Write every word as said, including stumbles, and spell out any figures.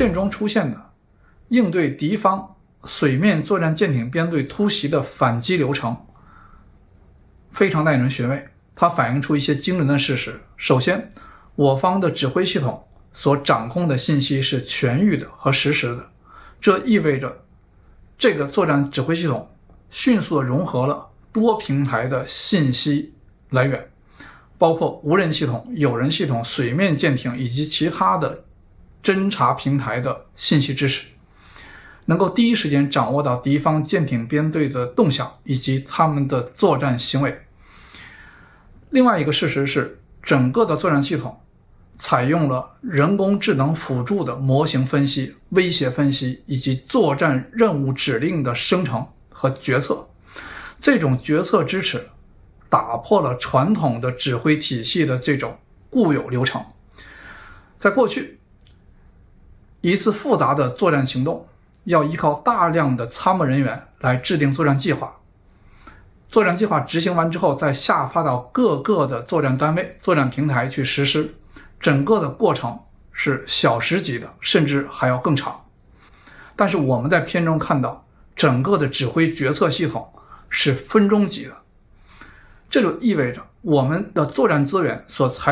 片中出现的应对敌方水面作战舰艇编队突袭的反击流程非常耐人寻味，它反映出一些惊人的事实。首先，我方的指挥系统所掌控的信息是全域的和实时的，这意味着这个作战指挥系统迅速地融合了多平台的信息来源，包括无人系统、有人系统、水面舰艇以及其他的侦察平台的信息支持，能够第一时间掌握到敌方舰艇编队的动向以及他们的作战行为。另外一个事实是，整个的作战系统采用了人工智能辅助的模型分析、威胁分析以及作战任务指令的生成和决策。这种决策支持打破了传统的指挥体系的这种固有流程。在过去，一次复杂的作战行动要依靠大量的参谋人员来制定作战计划，作战计划执行完之后再下发到各个的作战单位、作战平台去实施，整个的过程是小时级的，甚至还要更长。但是我们在片中看到，整个的指挥决策系统是分钟级的，这就意味着我们的作战资源所采